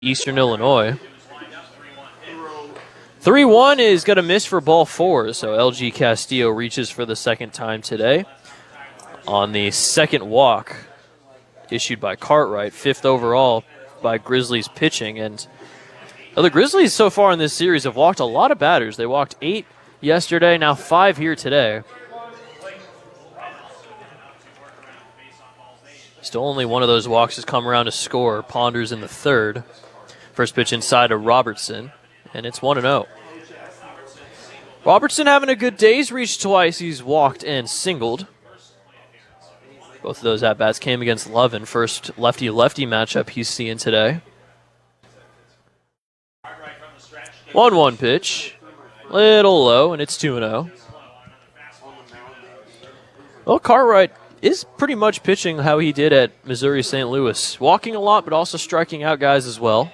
Eastern Illinois. 3-1 is going to miss for ball 4, so LG Castillo reaches for the second time today on the second walk issued by Cartwright, 5th overall by Grizzlies pitching. And the Grizzlies so far in this series have walked a lot of batters. They walked 8 yesterday, now 5 here today. Still only one of those walks has come around to score. Ponders in the 3rd. First pitch inside to Robertson, and it's 1-0. Robertson having a good day. He's reached twice. He's walked and singled. Both of those at-bats came against Lovin. First lefty-lefty matchup he's seeing today. 1-1 pitch. Little low, and it's 2-0. Well, Cartwright is pretty much pitching how he did at Missouri St. Louis. Walking a lot, but also striking out guys as well.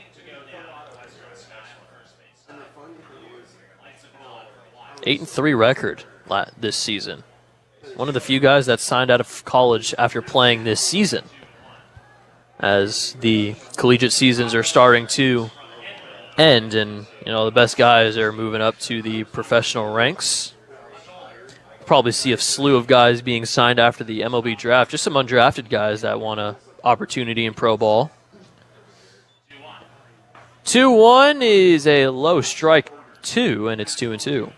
8-3 record this season. One of the few guys that signed out of college after playing this season, as the collegiate seasons are starting to end, and the best guys are moving up to the professional ranks. Probably see a slew of guys being signed after the MLB draft, just some undrafted guys that want an opportunity in pro ball. 2-1 is a low strike 2, and it's 2-2.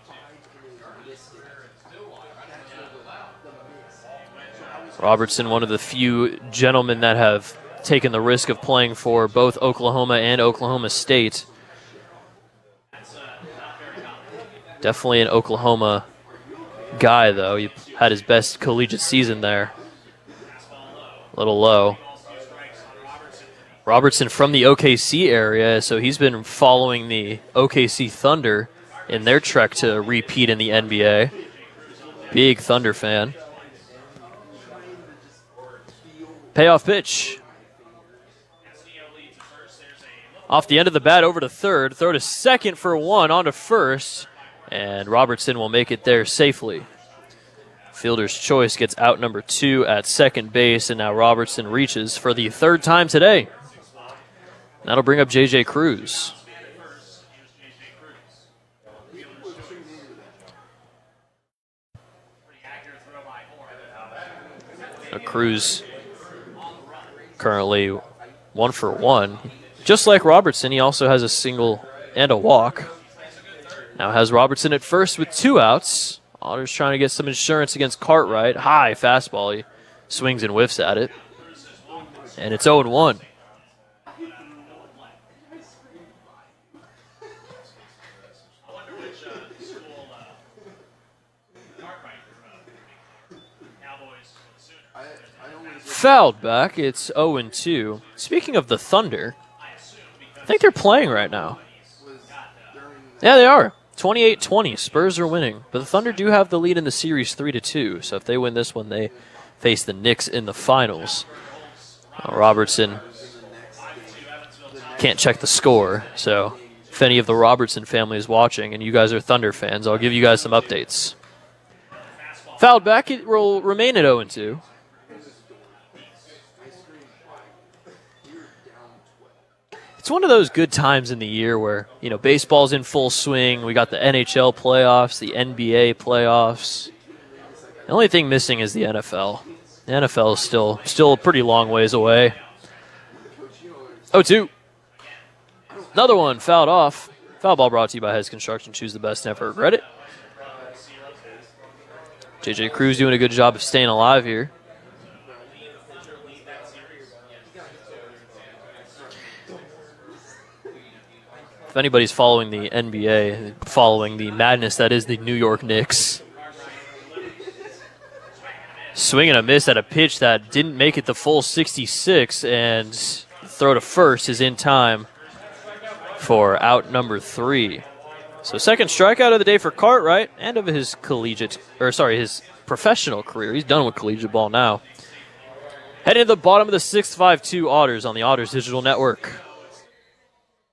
Robertson, one of the few gentlemen that have taken the risk of playing for both Oklahoma and Oklahoma State. Definitely an Oklahoma guy, though. He had his best collegiate season there. A little low. Robertson from the OKC area, so he's been following the OKC Thunder in their trek to repeat in the NBA. Big Thunder fan. Payoff pitch. Off the end of the bat over to third. Throw to second for 1, on to first. And Robertson will make it there safely. Fielder's choice gets out number 2 at second base, and now Robertson reaches for the 3rd time today. That'll bring up J.J. Cruz. Cruz currently 1 for 1. Just like Robertson, he also has a single and a walk. Now has Robertson at first with 2 outs. Otters trying to get some insurance against Cartwright. High fastball. He swings and whiffs at it. And it's 0-1. Fouled back. It's 0-2. Speaking of the Thunder, I think they're playing right now. Yeah, they are. 28-20. Spurs are winning. But the Thunder do have the lead in the series 3-2. So if they win this one, they face the Knicks in the finals. Robertson can't check the score. So if any of the Robertson family is watching and you guys are Thunder fans, I'll give you guys some updates. Fouled back. It will remain at 0-2. It's one of those good times in the year where, baseball's in full swing. We got the NHL playoffs, the NBA playoffs. The only thing missing is the NFL. The NFL is still a pretty long ways away. 0-2. Another one fouled off. Foul ball brought to you by Hes Construction. Choose the best, never regret it. J.J. Cruz doing a good job of staying alive here. If anybody's following the NBA, following the madness that is the New York Knicks. Swing and a miss at a pitch that didn't make it the full 66, and throw to first is in time for out number 3. So second strikeout of the day for Cartwright and of his his professional career. He's done with collegiate ball now. Heading to the bottom of the 6-5-2 Otters on the Otters Digital Network.